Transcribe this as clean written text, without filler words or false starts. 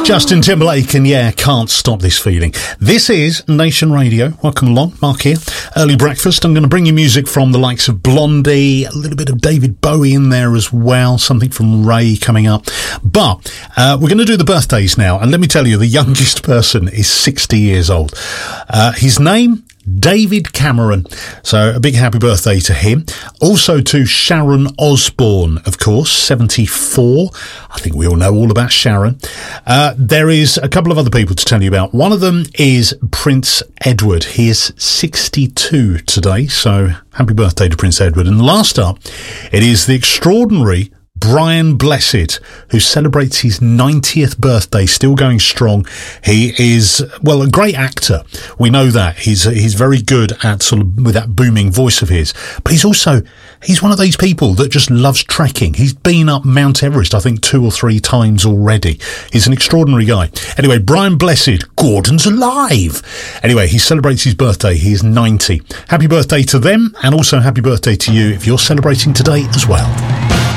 Justin Timberlake, and yeah, can't stop this feeling. This is Nation Radio. Welcome along, Mark here. Early breakfast. I'm going to bring you music from the likes of Blondie, a little bit of David Bowie in there as well, something from Ray coming up. But we're going to do the birthdays now, and let me tell you, the youngest person is 60 years old. His name, David Cameron. So a big happy birthday to him. Also to Sharon Osbourne, of course, 74. I think we all know all about Sharon. There is a couple of other people to tell you about. One of them is Prince Edward. He is 62 today, so happy birthday to Prince Edward. And last up, it is the extraordinary Brian Blessed, who celebrates his 90th birthday, still going strong. He is, well, a great actor. We know that. He's very good at sort of with that booming voice of his. But he's one of those people that just loves trekking. He's been up Mount Everest, I think, 2 or 3 times already. He's an extraordinary guy. Anyway, Brian Blessed, Gordon's alive. Anyway, he celebrates his birthday. He is 90. Happy birthday to them, and also happy birthday to you if you're celebrating today as well.